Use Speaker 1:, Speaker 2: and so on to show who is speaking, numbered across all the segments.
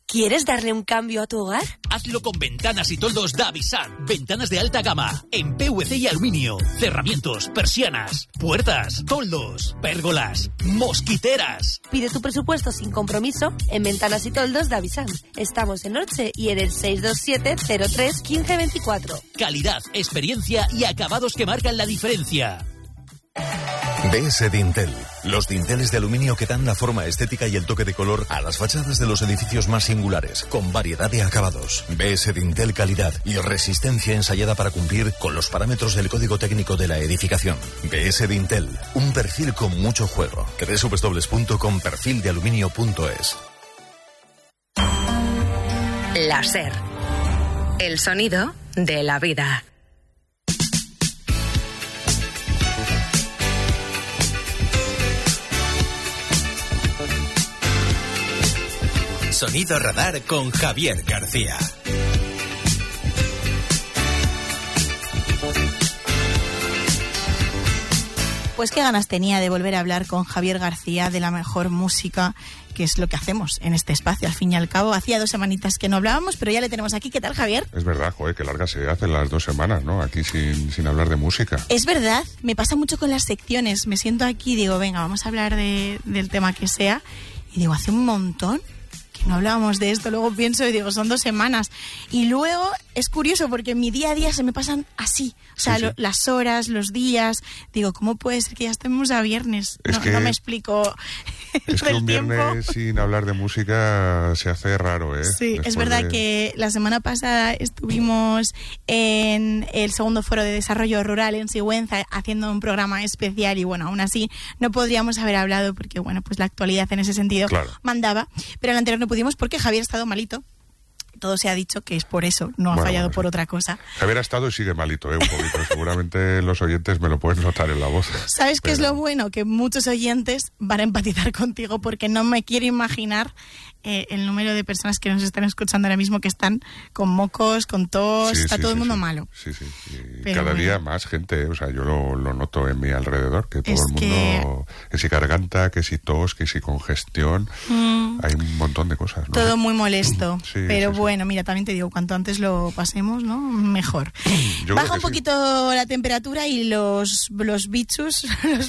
Speaker 1: ¿Quieres darle un cambio a tu hogar?
Speaker 2: Hazlo con Ventanas y Toldos Davisan. Ventanas de alta gama, en PVC y aluminio, cerramientos, persianas, puertas, toldos, pérgolas, mosquiteras.
Speaker 1: Pide tu presupuesto sin compromiso en Ventanas y Toldos Davisan. Estamos en Orche y en el 627 03 15 24.
Speaker 2: Calidad, experiencia y acabados que marcan la diferencia.
Speaker 3: BS Dintel, los dinteles de aluminio que dan la forma estética y el toque de color a las fachadas de los edificios más singulares, con variedad de acabados. BS Dintel, calidad y resistencia ensayada para cumplir con los parámetros del código técnico de la edificación. BS Dintel, un perfil con mucho juego. www.perfildealuminio.es.
Speaker 4: La SER, el sonido de la vida.
Speaker 5: Sonido Radar con Javier García.
Speaker 6: Pues qué ganas tenía de volver a hablar con Javier García de la mejor música, que es lo que hacemos en este espacio. Al fin y al cabo, hacía 2 semanitas que no hablábamos, pero ya le tenemos aquí. ¿Qué tal, Javier?
Speaker 7: Es verdad, joder, que largas se hacen las 2 semanas, ¿no? Aquí sin hablar de música.
Speaker 6: Es verdad, me pasa mucho con las secciones. Me siento aquí y digo, venga, vamos a hablar del tema que sea. Y digo, hace un montón que no hablábamos de esto. Luego pienso y digo, son 2 semanas. Y luego es curioso porque en mi día a día se me pasan así. O sea, sí. Las horas, los días. Digo, ¿cómo puede ser que ya estemos a viernes? No me explico.
Speaker 7: Es que un viernes sin hablar de música se hace raro, ¿eh?
Speaker 6: Sí, después es verdad que la semana pasada estuvimos en el segundo foro de desarrollo rural en Sigüenza haciendo un programa especial y bueno, aún así no podríamos haber hablado porque bueno, pues la actualidad en ese sentido mandaba, pero en el anterior no pudimos porque Javier ha estado malito. Todo se ha dicho que es por eso, no ha fallado por otra cosa.
Speaker 7: Javier ha estado y sigue malito, un poquito. Seguramente los oyentes me lo pueden notar en la voz.
Speaker 6: ¿Sabes qué es lo bueno? Que muchos oyentes van a empatizar contigo porque no me quiero imaginar el número de personas que nos están escuchando ahora mismo que están con mocos, con tos, está todo el mundo malo.
Speaker 7: Sí. Y cada día más gente, o sea, yo lo noto en mi alrededor, que todo el mundo, que si garganta, que si tos, que si congestión, hay un montón de cosas, ¿no?
Speaker 6: Todo muy molesto, pero bueno, mira, también te digo, cuanto antes lo pasemos, ¿no? Mejor. Baja un poquito la temperatura y los bichos,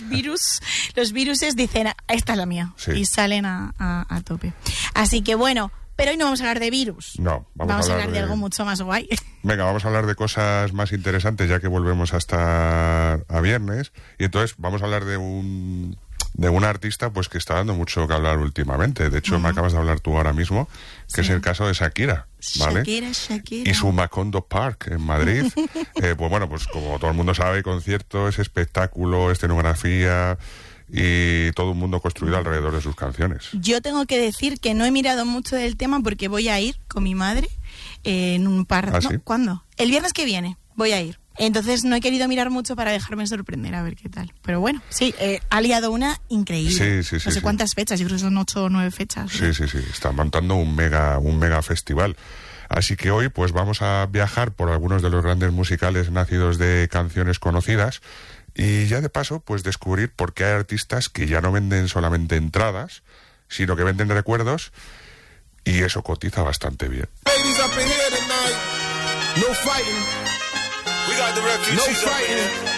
Speaker 6: los viruses dicen, esta es la mía, y salen a tope. Así que bueno, pero hoy no vamos a hablar de virus.
Speaker 7: No,
Speaker 6: vamos a hablar de algo mucho más guay.
Speaker 7: Venga, vamos a hablar de cosas más interesantes ya que volvemos hasta a viernes. Y entonces vamos a hablar de un artista pues que está dando mucho que hablar últimamente. De hecho, me acabas de hablar tú ahora mismo, que es el caso de Shakira, ¿vale?
Speaker 6: Shakira.
Speaker 7: Y su Macondo Park en Madrid. Pues bueno, pues como todo el mundo sabe, conciertos, espectáculo, escenografía y todo un mundo construido alrededor de sus canciones.
Speaker 6: Yo tengo que decir que no he mirado mucho del tema porque voy a ir con mi madre en un par...
Speaker 7: ¿Ah,
Speaker 6: ¿no?
Speaker 7: sí?
Speaker 6: ¿Cuándo? El viernes que viene voy a ir. Entonces no he querido mirar mucho para dejarme sorprender a ver qué tal. Pero bueno, sí, ha liado una increíble.
Speaker 7: Sí,
Speaker 6: no sé cuántas fechas, yo creo que son 8 o 9 fechas.
Speaker 7: Sí. Están montando un mega festival. Así que hoy pues vamos a viajar por algunos de los grandes musicales nacidos de canciones conocidas y ya de paso pues descubrir por qué hay artistas que ya no venden solamente entradas, sino que venden recuerdos y eso cotiza bastante bien.
Speaker 8: No fighting. We got the refugees. No fighting.